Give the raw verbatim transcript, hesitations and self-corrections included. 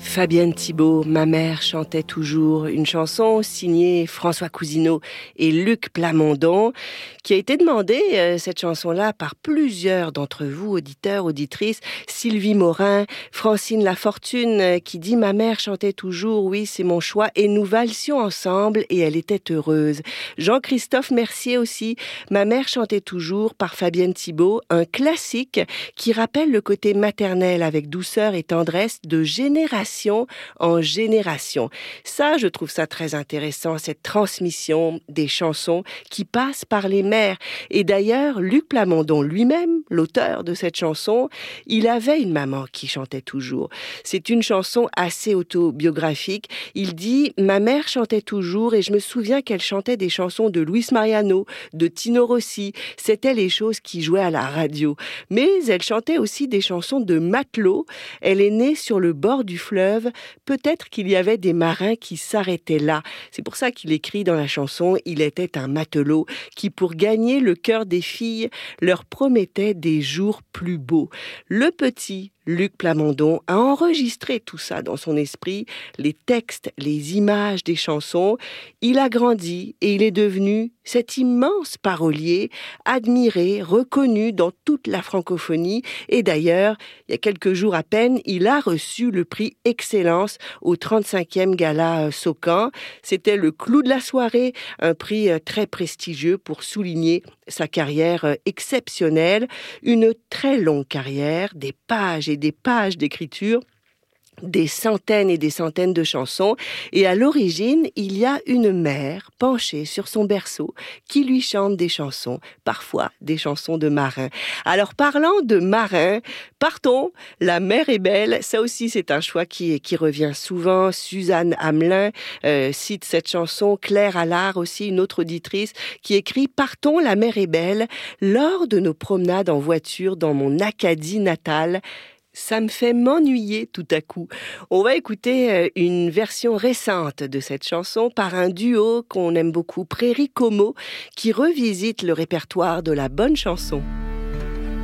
Fabienne Thibault, ma mère chantait toujours, une chanson signée François Cousineau et Luc Plamondon, qui a été demandée, euh, cette chanson-là, par plusieurs d'entre vous, auditeurs, auditrices. Sylvie Morin, Francine Lafortune, euh, qui dit « Ma mère chantait toujours, oui, c'est mon choix, et nous valsions ensemble, et elle était heureuse. » Jean-Christophe Mercier aussi, « Ma mère chantait toujours » par Fabienne Thibault, un classique qui rappelle le côté maternel avec douceur et tendresse de génération en génération. Ça, je trouve ça très intéressant, cette transmission des chansons qui passent par les mères. Et d'ailleurs, Luc Plamondon lui-même, l'auteur de cette chanson, il avait une maman qui chantait toujours. C'est une chanson assez autobiographique. Il dit « Ma mère chantait toujours et je me souviens qu'elle chantait des chansons de Luis Mariano, de Tino Rossi. C'était les choses qui jouaient à la radio. Mais elle chantait aussi des chansons de matelot. Elle est née sur le bord du fleuve. Peut-être qu'il y avait des marins qui s'arrêtaient là. » C'est pour ça qu'il écrit dans la chanson « Il était un matelot qui, pour gagner le cœur des filles, leur promettait des jours plus beaux. » Le petit Luc Plamondon a enregistré tout ça dans son esprit, les textes, les images des chansons. Il a grandi et il est devenu cet immense parolier, admiré, reconnu dans toute la francophonie. Et d'ailleurs, il y a quelques jours à peine, il a reçu le prix Excellence au trente-cinquième Gala Socan. C'était le clou de la soirée, un prix très prestigieux pour souligner sa carrière exceptionnelle. Une très longue carrière, des pages et des pages d'écriture, des centaines et des centaines de chansons. Et à l'origine, il y a une mère penchée sur son berceau qui lui chante des chansons, parfois des chansons de marins. Alors parlant de marins, partons, La mer est belle. Ça aussi, c'est un choix qui, qui revient souvent. Suzanne Hamelin euh, cite cette chanson. Claire Allard aussi, une autre auditrice, qui écrit « Partons, la mer est belle, lors de nos promenades en voiture dans mon Acadie natale. » Ça me fait m'ennuyer tout à coup. On va écouter une version récente de cette chanson par un duo qu'on aime beaucoup, Prairie Como, qui revisite le répertoire de la bonne chanson.